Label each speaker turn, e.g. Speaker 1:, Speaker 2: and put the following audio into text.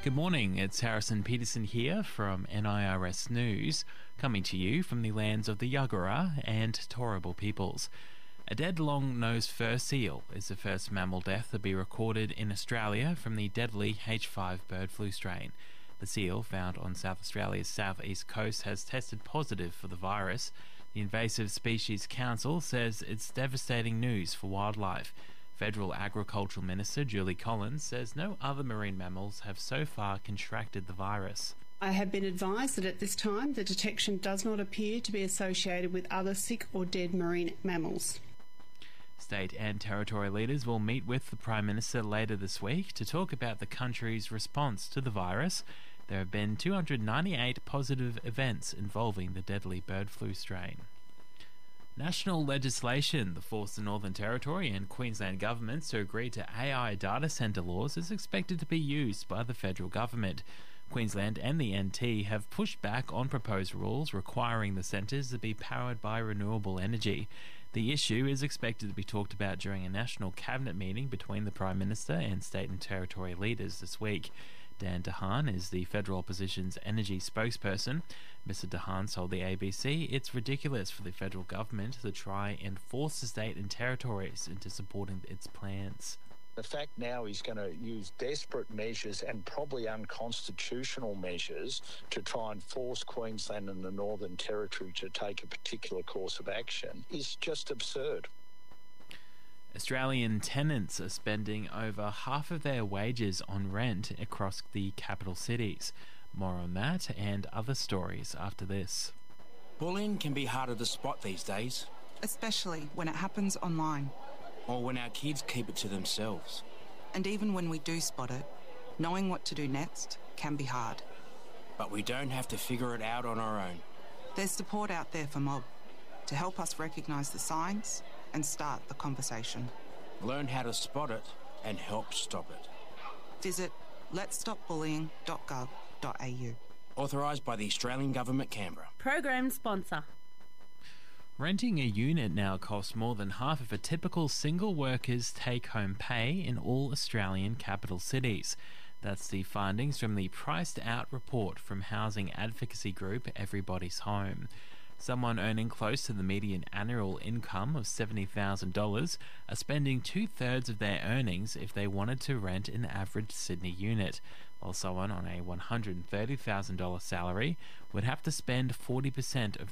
Speaker 1: Good morning, it's Harrison Peterson here from NIRS News, coming to you from the lands of the Yagara and Turrbal peoples. A dead long-nosed fur seal is the first mammal death to be recorded in Australia from the deadly H5 bird flu strain. The seal, found on South Australia's southeast coast, has tested positive for the virus. The Invasive Species Council says it's devastating news for wildlife. Federal Agricultural Minister Julie Collins says no other marine mammals have so far contracted the virus.
Speaker 2: I have been advised that at this time the detection does not appear to be associated with other sick or dead marine mammals.
Speaker 1: State and territory leaders will meet with the Prime Minister later this week to talk about the country's response to the virus. There have been 298 positive events involving the deadly bird flu strain. National legislation that forced the Northern Territory and Queensland governments to agree to AI data centre laws is expected to be used by the federal government. Queensland and the NT have pushed back on proposed rules requiring the centres to be powered by renewable energy. The issue is expected to be talked about during a national cabinet meeting between the Prime Minister and state and territory leaders this week. Dan DeHaan is the federal opposition's energy spokesperson. Mr. DeHaan told the ABC it's ridiculous for the federal government to try and force the state and territories into supporting its plans.
Speaker 3: The fact now he's going to use desperate measures and probably unconstitutional measures to try and force Queensland and the Northern Territory to take a particular course of action is just absurd.
Speaker 1: Australian tenants are spending over half of their wages on rent across the capital cities. More on that and other stories after this.
Speaker 4: Bullying can be harder to spot these days,
Speaker 5: especially when it happens online.
Speaker 4: Or when our kids keep it to themselves.
Speaker 5: And even when we do spot it, knowing what to do next can be hard.
Speaker 4: But we don't have to figure it out on our own.
Speaker 5: There's support out there for Mob to help us recognise the signs and start the conversation.
Speaker 4: Learn how to spot it and help stop it.
Speaker 5: Visit letsstopbullying.gov.au.
Speaker 4: Authorised by the Australian Government, Canberra.
Speaker 6: Program sponsor.
Speaker 1: Renting a unit now costs more than half of a typical single worker's take-home pay in all Australian capital cities. That's the findings from the Priced Out report from housing advocacy group Everybody's Home. Someone earning close to the median annual income of $70,000 are spending two-thirds of their earnings if they wanted to rent an average Sydney unit, while someone on a $130,000 salary would have to spend 40% of